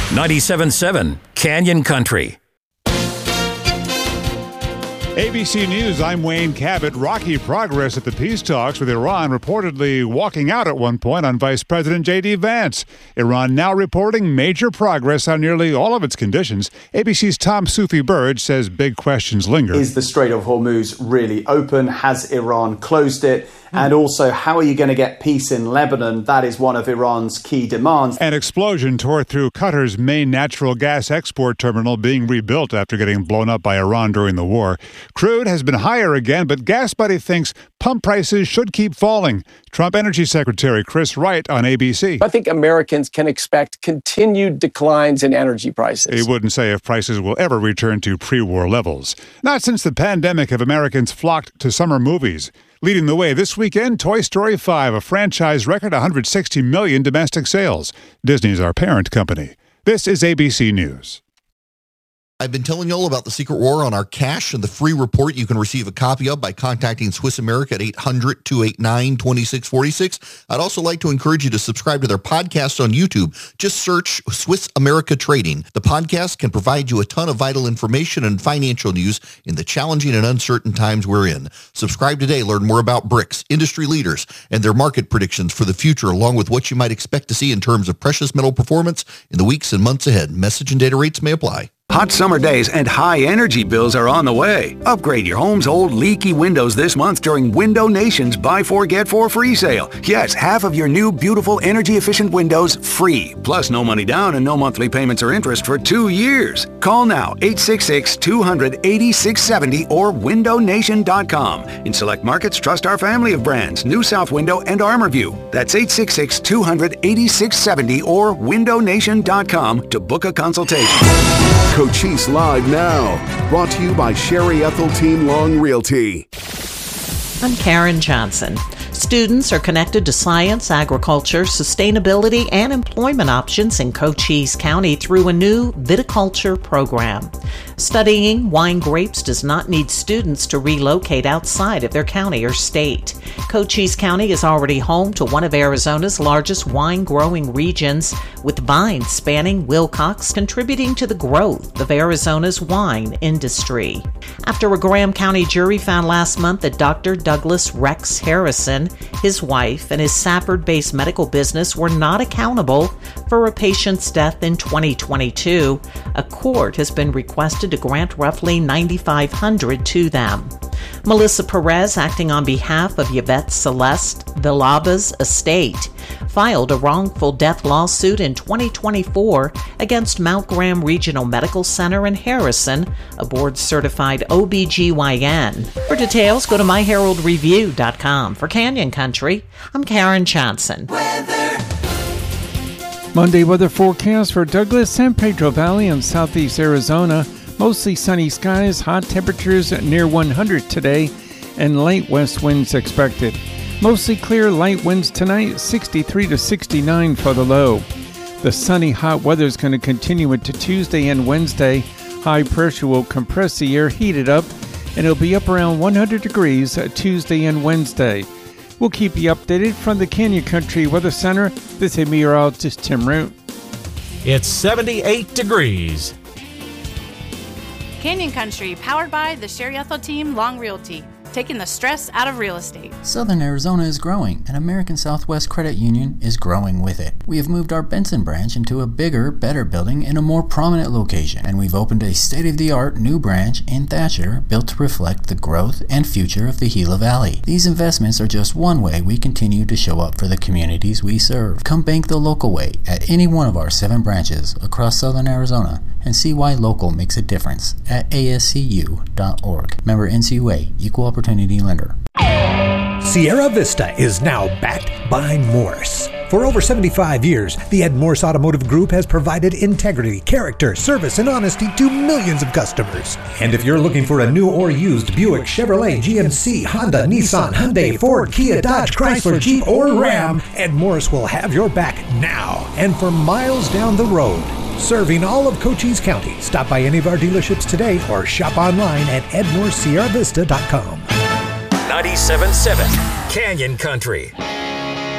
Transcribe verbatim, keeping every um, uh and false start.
ninety-seven point seven Canyon Country. A B C News, I'm Wayne Cabot. Rocky progress at the peace talks with Iran, reportedly walking out at one point on Vice President J D. Vance. Iran now reporting major progress on nearly all of its conditions. A B C's Tom Soufi Burge says big questions linger. Is the Strait of Hormuz really open? Has Iran closed it? And also, how are you going to get peace in Lebanon? That is one of Iran's key demands. An explosion tore through Qatar's main natural gas export terminal, being rebuilt after getting blown up by Iran during the war. Crude has been higher again, but GasBuddy thinks pump prices should keep falling. Trump Energy Secretary Chris Wright on A B C. I think Americans can expect continued declines in energy prices. He wouldn't say if prices will ever return to pre-war levels. Not since the pandemic have Americans flocked to summer movies. Leading the way this weekend, Toy Story five, a franchise record one hundred sixty million domestic sales. Disney's our parent company. This is A B C News. I've been telling you all about the secret war on our cash and the free report you can receive a copy of by contacting Swiss America at eight hundred, two eight nine, two six four six. I'd also like to encourage you to subscribe to their podcast on YouTube. Just search Swiss America Trading. The podcast can provide you a ton of vital information and financial news in the challenging and uncertain times we're in. Subscribe today. Learn more about B R I C S, industry leaders, and their market predictions for the future, along with what you might expect to see in terms of precious metal performance in the weeks and months ahead. Message and data rates may apply. Hot summer days and high energy bills are on the way. Upgrade your home's old leaky windows this month during Window Nation's Buy Four Get Four free sale. Yes, half of your new beautiful energy efficient windows free. Plus no money down and no monthly payments or interest for two years. Call now eight six six, two hundred, eighty-six seventy or window nation dot com. In select markets, trust our family of brands, New South Window and ArmorView. That's eight six six, two hundred, eighty-six seventy or window nation dot com to book a consultation. Cochise Live now, brought to you by Sherry Ethel Team Long Realty. I'm Karen Johnson. Students are connected to science, agriculture, sustainability, and employment options in Cochise County through a new viticulture program. Studying wine grapes does not need students to relocate outside of their county or state. Cochise County is already home to one of Arizona's largest wine-growing regions, with vines spanning Wilcox contributing to the growth of Arizona's wine industry. After a Graham County jury found last month that Doctor Douglas Rex Harrison, his wife, and his Safford-based medical business were not accountable for a patient's death in twenty twenty-two, a court has been requested to grant roughly nine thousand five hundred dollars to them. Melissa Perez, acting on behalf of Yvette Celeste Villaba's estate, filed a wrongful death lawsuit in twenty twenty-four against Mount Graham Regional Medical Center in Harrison, a board-certified O B G Y N. For details, go to my herald review dot com. For Canyon Country, I'm Karen Johnson. Weather. Monday weather forecast for Douglas, San Pedro Valley, and southeast Arizona. Mostly sunny skies, hot temperatures near one hundred today, and light west winds expected. Mostly clear, light winds tonight, sixty-three to sixty-nine for the low. The sunny, hot weather is going to continue into Tuesday and Wednesday. High pressure will compress the air, heat it up, and it'll be up around one hundred degrees Tuesday and Wednesday. We'll keep you updated from the Canyon Country Weather Center. This is meteorologist Tim Root. It's seventy-eight degrees. Canyon Country, powered by the Sherry Ethel Team Long Realty, taking the stress out of real estate. Southern Arizona is growing, and American Southwest Credit Union is growing with it. We have moved our Benson branch into a bigger, better building in a more prominent location, and we've opened a state-of-the-art new branch in Thatcher built to reflect the growth and future of the Gila Valley. These investments are just one way we continue to show up for the communities we serve. Come bank the local way at any one of our seven branches across Southern Arizona and see why local makes a difference at A S C U dot org. Member N C U A, Equal Opportunity Lender. Sierra Vista is now backed by Morse. For over seventy-five years, the Ed Morse Automotive Group has provided integrity, character, service, and honesty to millions of customers. And if you're looking for a new or used Buick, Chevrolet, G M C, Honda, Nissan, Hyundai, Ford, Kia, Dodge, Chrysler, Jeep, or Ram, Ed Morse will have your back now and for miles down the road. Serving all of Cochise County. Stop by any of our dealerships today or shop online at ed morse sierra vista dot com. ninety-seven point seven Canyon Country.